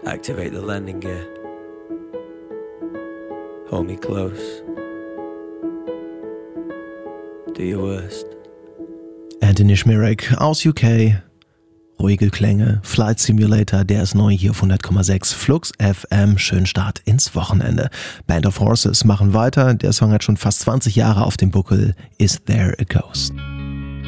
Activate the landing gear. Hold me close. Do your worst. Anthony Schmirek aus UK. Ruhige Klänge, Flight Simulator, der ist neu hier auf 100,6 Flux FM. Schönen Start ins Wochenende. Band of Horses machen weiter. Der Song hat schon fast 20 Jahre auf dem Buckel. Is There a Ghost?